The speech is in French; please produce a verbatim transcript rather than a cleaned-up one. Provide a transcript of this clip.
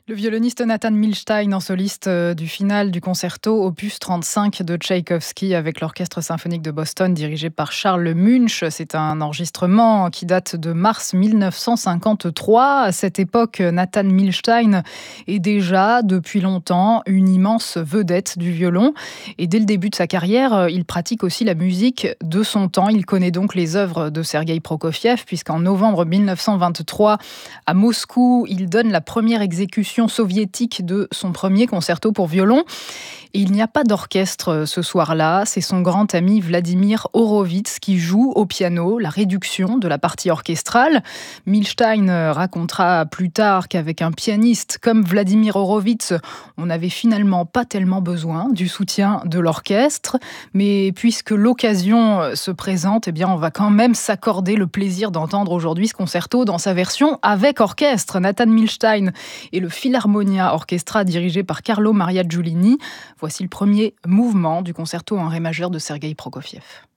Le violoniste Nathan Milstein en soliste euh, du final du concerto opus trente-cinq de Tchaïkovski avec l'Orchestre symphonique de Boston dirigé par Charles Munch. C'est un enregistrement qui date de mars mille neuf cent cinquante-trois. À cette époque, Nathan Milstein est déjà depuis longtemps une immense vedette du violon. Et dès le début de sa carrière, il pratique aussi la musique de son temps. Il connaît donc les œuvres de Sergueï Prokofiev puisqu'en novembre mille neuf cent vingt-trois, à Moscou, il donne la première exécution soviétique de son premier concerto pour violon. Et il n'y a pas d'orchestre ce soir-là, c'est son grand ami Vladimir Horowitz qui joue au piano la réduction de la partie orchestrale. Milstein racontera plus tard qu'avec un pianiste comme Vladimir Horowitz, on n'avait finalement pas tellement besoin du soutien de l'orchestre, mais puisque l'occasion se présente, eh bien on va quand même s'accorder le plaisir d'entendre aujourd'hui ce concerto dans sa version avec orchestre. Nathan Milstein et le Philharmonia Orchestra dirigé par Carlo Maria Giulini. Voici le premier mouvement du concerto en ré majeur de Sergueï Prokofiev.